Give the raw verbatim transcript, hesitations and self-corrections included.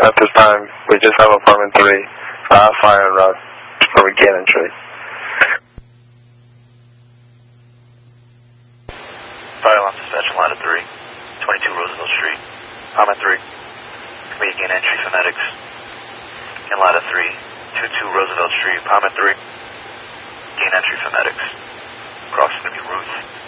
At this time, we just have apartment three, uh, fire and route for gain entry. Fire alarm dispatch on ladder three, twenty-two Roosevelt Street, apartment three. Committee gain entry for medics. In ladder three, twenty-two Roosevelt Street, apartment three. Gain entry for medics. Crossing to be Ruth.